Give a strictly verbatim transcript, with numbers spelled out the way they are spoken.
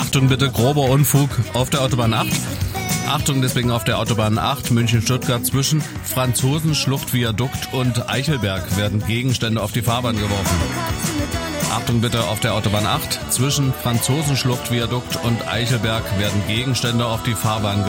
Achtung bitte, grober Unfug auf der Autobahn acht. Achtung deswegen auf der Autobahn acht München-Stuttgart zwischen Franzosenschlucht-Viadukt und Eichelberg werden Gegenstände auf die Fahrbahn geworfen. Achtung bitte auf der Autobahn acht zwischen Franzosenschlucht-Viadukt und Eichelberg werden Gegenstände auf die Fahrbahn geworfen.